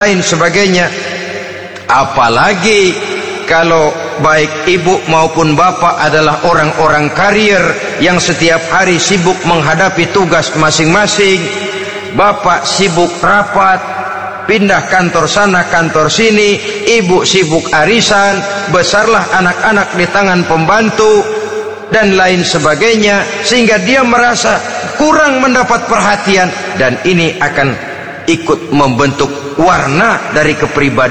lain sebagainya. Apalagi kalau baik ibu maupun bapak adalah orang-orang karier yang setiap hari sibuk menghadapi tugas masing-masing. Bapak sibuk rapat, pindah kantor sana kantor sini, ibu sibuk arisan, besarlah anak-anak di tangan pembantu dan lain sebagainya, sehingga dia merasa kurang mendapat perhatian, dan ini akan ikut membentuk warna dari kepribadian